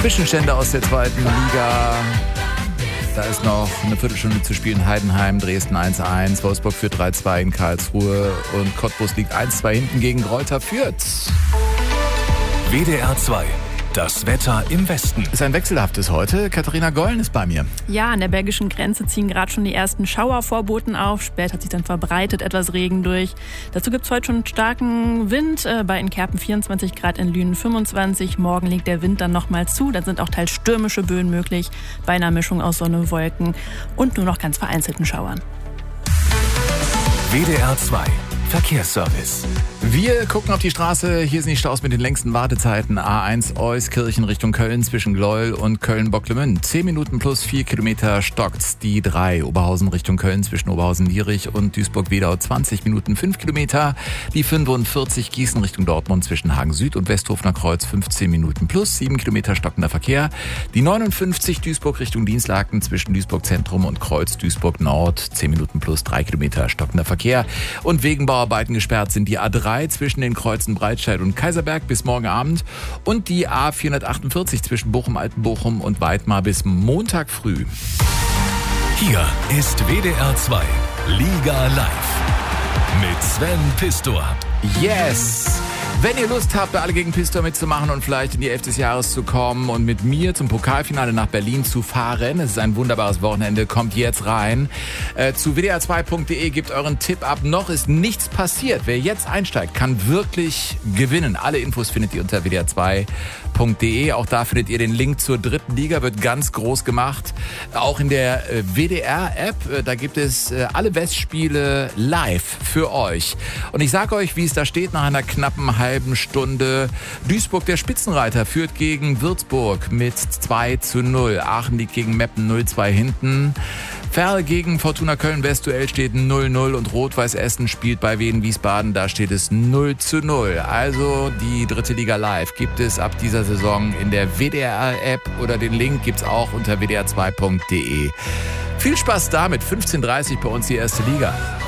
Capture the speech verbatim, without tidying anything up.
Zwischenstände aus der zweiten Liga. Da ist noch eine Viertelstunde zu spielen. Heidenheim, Dresden eins eins, Wolfsburg führt drei zwei in Karlsruhe und Cottbus liegt eins zwei hinten gegen Greuther Fürth. W D R zwei. Das Wetter im Westen. Ist ein wechselhaftes heute. Katharina Gollen ist bei mir. Ja, an der belgischen Grenze ziehen gerade schon die ersten Schauervorboten auf. Später hat sich dann verbreitet etwas Regen durch. Dazu gibt es heute schon starken Wind. Äh, bei in Kerpen vierundzwanzig Grad, in Lünen fünfundzwanzig. Morgen legt der Wind dann nochmal zu. Dann sind auch teils stürmische Böen möglich. Bei einer Mischung aus Sonne und Wolken und nur noch ganz vereinzelten Schauern. W D R zwei. Verkehrsservice. Wir gucken auf die Straße. Hier sind die Staus mit den längsten Wartezeiten. A eins Euskirchen Richtung Köln zwischen Gleuel und Köln-Bocklemünd. zehn Minuten plus vier Kilometer stockt's. Die drei Oberhausen Richtung Köln zwischen Oberhausen-Lierich und Duisburg-Wedau zwanzig Minuten fünf Kilometer. Die fünfundvierzig Gießen Richtung Dortmund zwischen Hagen Süd und Westhofener Kreuz fünfzehn Minuten plus sieben Kilometer stockender Verkehr. Die neunundfünfzig Duisburg Richtung Dienstlaken zwischen Duisburg Zentrum und Kreuz Duisburg Nord zehn Minuten plus drei Kilometer stockender Verkehr. Und wegen Bauarbeiten gesperrt sind die A drei zwischen den Kreuzen Breitscheid und Kaiserberg bis morgen Abend und die A vierhundertachtundvierzig zwischen Bochum, Altenbochum und Weidmar bis Montag früh. Hier ist W D R zwei Liga Live mit Sven Pistor. Yes! Wenn ihr Lust habt, alle gegen Pistor mitzumachen und vielleicht in die Elf des Jahres zu kommen und mit mir zum Pokalfinale nach Berlin zu fahren, es ist ein wunderbares Wochenende, kommt jetzt rein. Äh, zu w d r zwei punkt d e, gebt euren Tipp ab. Noch ist nichts passiert. Wer jetzt einsteigt, kann wirklich gewinnen. Alle Infos findet ihr unter w d r zwei punkt d e. Auch da findet ihr den Link zur dritten Liga, wird ganz groß gemacht. Auch in der äh, W D R-App, äh, da gibt es äh, alle Westspiele live für euch. Und ich sage euch, wie es da steht nach einer knappen halben Stunde. Duisburg, der Spitzenreiter, führt gegen Würzburg mit zwei zu null. Aachen liegt gegen Meppen null zwei hinten. Ferl gegen Fortuna Köln-West, Duell steht null null und Rot-Weiß Essen spielt bei Wien Wiesbaden, da steht es null zu null. Also die dritte Liga live gibt es ab dieser Saison in der W D R-App oder den Link gibt's auch unter w d r zwei punkt d e. Viel Spaß damit, fünfzehn Uhr dreißig bei uns die erste Liga.